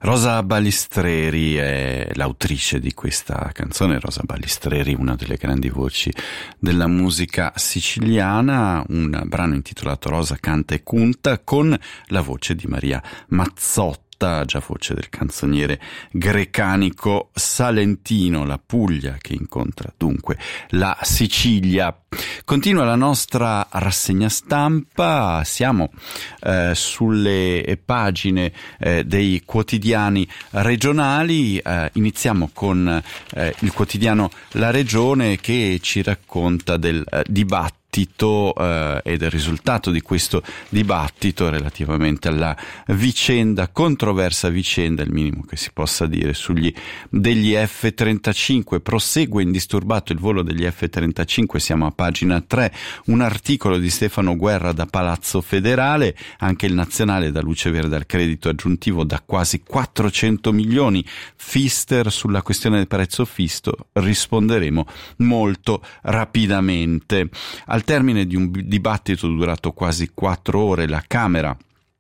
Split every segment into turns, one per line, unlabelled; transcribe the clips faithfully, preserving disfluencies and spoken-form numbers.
Rosa Balistreri è l'autrice di questa canzone. Rosa Balistreri, una delle grandi voci della musica siciliana, un brano intitolato Rosa canta e cunta con la voce di Maria Mazzotta, già voce del canzoniere grecanico salentino, la Puglia che incontra dunque la Sicilia. Continua la nostra rassegna stampa, siamo eh, sulle pagine eh, dei quotidiani regionali, eh, iniziamo con eh, il quotidiano La Regione che ci racconta del eh, dibattito Uh, e del risultato di questo dibattito relativamente alla vicenda, controversa vicenda, il minimo che si possa dire, sugli degli F trentacinque. Prosegue indisturbato il volo degli F trentacinque, siamo a pagina tre, un articolo di Stefano Guerra da Palazzo Federale. Anche il Nazionale dà luce verde al credito aggiuntivo da quasi quattrocento milioni. Pfister sulla questione del prezzo fisso risponderemo molto rapidamente. Al termine di un dibattito durato quasi quattro ore, la Camera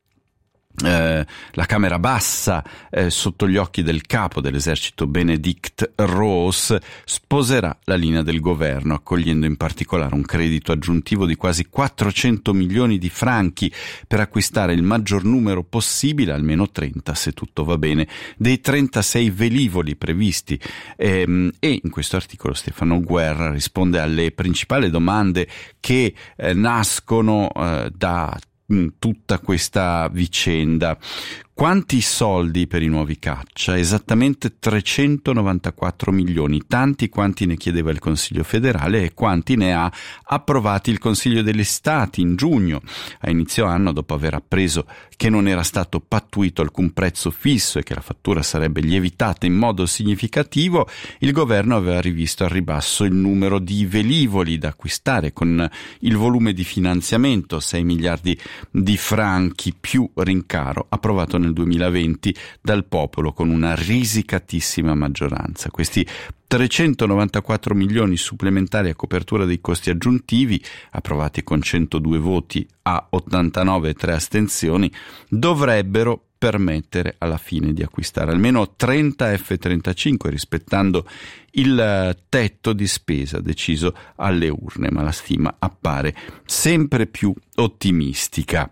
Eh, la Camera bassa, eh, sotto gli occhi del capo dell'esercito Benedict Rose, sposerà la linea del governo, accogliendo in particolare un credito aggiuntivo di quasi quattrocento milioni di franchi per acquistare il maggior numero possibile, almeno trenta se tutto va bene, dei trentasei velivoli previsti. Ehm, e in questo articolo Stefano Guerra risponde alle principali domande che eh, nascono eh, da tutta questa vicenda. Quanti soldi per i nuovi caccia? Esattamente trecentonovantaquattro milioni, tanti quanti ne chiedeva il Consiglio federale e quanti ne ha approvati il Consiglio degli Stati in giugno. A inizio anno, dopo aver appreso che non era stato pattuito alcun prezzo fisso e che la fattura sarebbe lievitata in modo significativo, il governo aveva rivisto al ribasso il numero di velivoli da acquistare con il volume di finanziamento, sei miliardi di franchi più rincaro, approvato nel duemilaventi dal popolo con una risicatissima maggioranza. Questi trecentonovantaquattro milioni supplementari a copertura dei costi aggiuntivi, approvati con centodue voti a ottantanove e tre astensioni, dovrebbero permettere alla fine di acquistare almeno trenta F trentacinque, rispettando il tetto di spesa deciso alle urne, ma la stima appare sempre più ottimistica.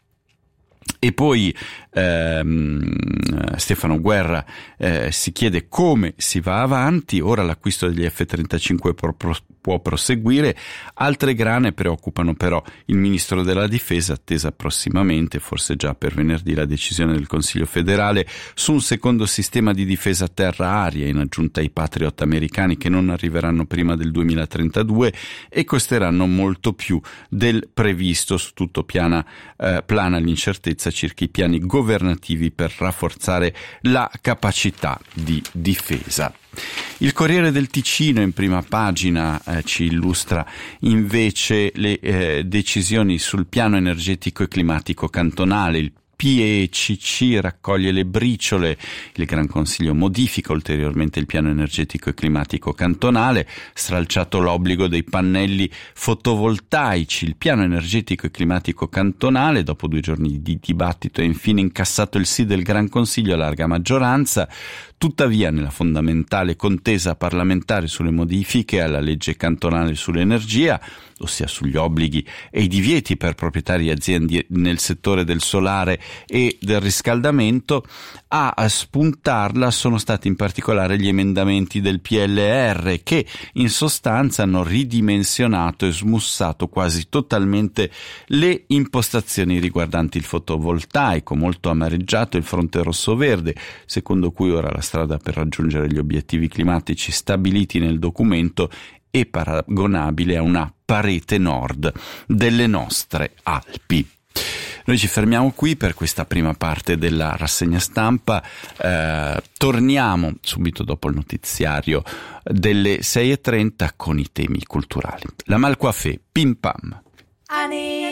E poi ehm, Stefano Guerra eh, si chiede come si va avanti. Ora l'acquisto degli F trentacinque può, può proseguire. Altre grane preoccupano però il Ministro della Difesa, attesa prossimamente, forse già per venerdì, la decisione del Consiglio federale su un secondo sistema di difesa terra-aria in aggiunta ai Patriot americani, che non arriveranno prima del duemilatrentadue e costeranno molto più del previsto. Su tutto piana, eh, plana l'incertezza circa i piani governativi per rafforzare la capacità di difesa. Il Corriere del Ticino in prima pagina eh, ci illustra invece le eh, decisioni sul piano energetico e climatico cantonale. Il P E C C raccoglie le briciole, il Gran Consiglio modifica ulteriormente il piano energetico e climatico cantonale, stralciato l'obbligo dei pannelli fotovoltaici. Il piano energetico e climatico cantonale, dopo due giorni di dibattito, ha infine incassato il sì del Gran Consiglio a larga maggioranza. Tuttavia, nella fondamentale contesa parlamentare sulle modifiche alla legge cantonale sull'energia, ossia sugli obblighi e i divieti per proprietari e aziende nel settore del solare e del riscaldamento, a spuntarla sono stati in particolare gli emendamenti del P L R, che in sostanza hanno ridimensionato e smussato quasi totalmente le impostazioni riguardanti il fotovoltaico. Molto amareggiato il fronte rosso-verde, secondo cui ora la strada per raggiungere gli obiettivi climatici stabiliti nel documento è paragonabile a una parete nord delle nostre Alpi. Noi ci fermiamo qui per questa prima parte della rassegna stampa, eh, torniamo subito dopo il notiziario delle sei e trenta con i temi culturali. La Malcoifé, Pim Pam.